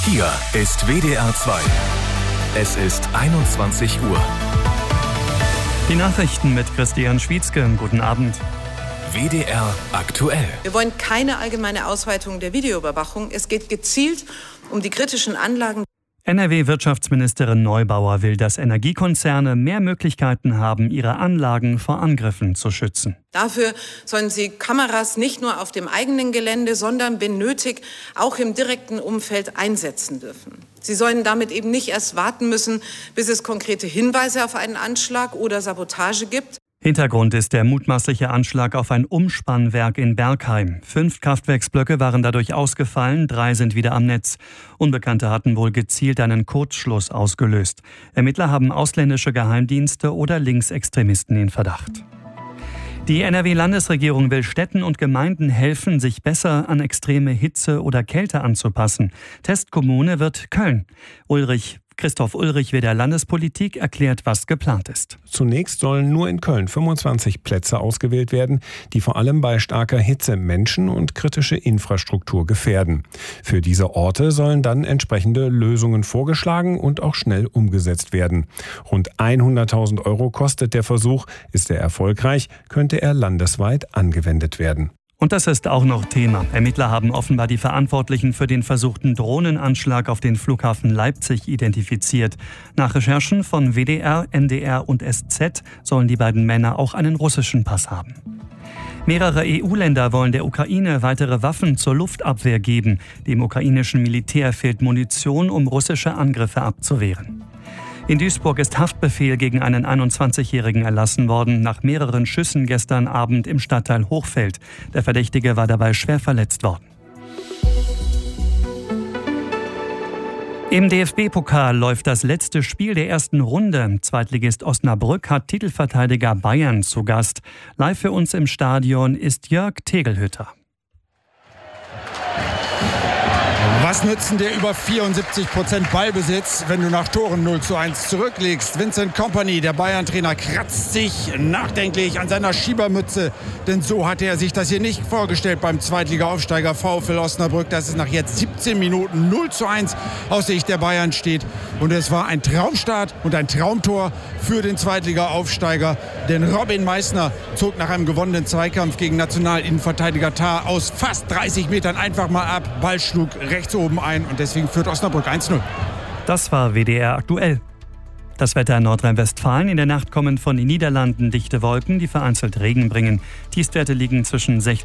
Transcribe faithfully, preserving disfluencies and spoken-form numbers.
Hier ist W D R zwei. Es ist einundzwanzig Uhr. Die Nachrichten mit Christian Schwietzke. Guten Abend. W D R aktuell. Wir wollen keine allgemeine Ausweitung der Videoüberwachung. Es geht gezielt um die kritischen Anlagen. N R W-Wirtschaftsministerin Neubauer will, dass Energiekonzerne mehr Möglichkeiten haben, ihre Anlagen vor Angriffen zu schützen. Dafür sollen sie Kameras nicht nur auf dem eigenen Gelände, sondern wenn nötig auch im direkten Umfeld einsetzen dürfen. Sie sollen damit eben nicht erst warten müssen, bis es konkrete Hinweise auf einen Anschlag oder Sabotage gibt. Hintergrund ist der mutmaßliche Anschlag auf ein Umspannwerk in Bergheim. Fünf Kraftwerksblöcke waren dadurch ausgefallen, drei sind wieder am Netz. Unbekannte hatten wohl gezielt einen Kurzschluss ausgelöst. Ermittler haben ausländische Geheimdienste oder Linksextremisten in Verdacht. Die N R W-Landesregierung will Städten und Gemeinden helfen, sich besser an extreme Hitze oder Kälte anzupassen. Testkommune wird Köln. Ulrich Christoph Ulrich W D R Landespolitik erklärt, was geplant ist. Zunächst sollen nur in Köln fünfundzwanzig Plätze ausgewählt werden, die vor allem bei starker Hitze Menschen und kritische Infrastruktur gefährden. Für diese Orte sollen dann entsprechende Lösungen vorgeschlagen und auch schnell umgesetzt werden. Rund hunderttausend Euro kostet der Versuch. Ist er erfolgreich, könnte er landesweit angewendet werden. Und das ist auch noch Thema. Ermittler haben offenbar die Verantwortlichen für den versuchten Drohnenanschlag auf den Flughafen Leipzig identifiziert. Nach Recherchen von W D R, N D R und S Z sollen die beiden Männer auch einen russischen Pass haben. Mehrere E U-Länder wollen der Ukraine weitere Waffen zur Luftabwehr geben. Dem ukrainischen Militär fehlt Munition, um russische Angriffe abzuwehren. In Duisburg ist Haftbefehl gegen einen einundzwanzigjährigen erlassen worden, nach mehreren Schüssen gestern Abend im Stadtteil Hochfeld. Der Verdächtige war dabei schwer verletzt worden. Im D F B-Pokal läuft das letzte Spiel der ersten Runde. Zweitligist Osnabrück hat Titelverteidiger Bayern zu Gast. Live für uns im Stadion ist Jörg Tegelhütter. Was nützen dir über vierundsiebzig Prozent Ballbesitz, wenn du nach Toren null zu eins zurückliegst? Vincent Kompany, der Bayern-Trainer, kratzt sich nachdenklich an seiner Schiebermütze. Denn so hatte er sich das hier nicht vorgestellt beim Zweitliga-Aufsteiger VfL Osnabrück, dass es nach jetzt siebzehn Minuten null zu eins aus Sicht der Bayern steht. Und es war ein Traumstart und ein Traumtor für den Zweitliga-Aufsteiger. Denn Robin Meissner zog nach einem gewonnenen Zweikampf gegen Nationalinnenverteidiger Tah aus fast dreißig Metern einfach mal ab. Ball schlug rechts oben ein und deswegen führt Osnabrück eins null. Das war W D R aktuell. Das Wetter in Nordrhein-Westfalen. In der Nacht kommen von den Niederlanden dichte Wolken, die vereinzelt Regen bringen. Tiefstwerte liegen zwischen sechzehn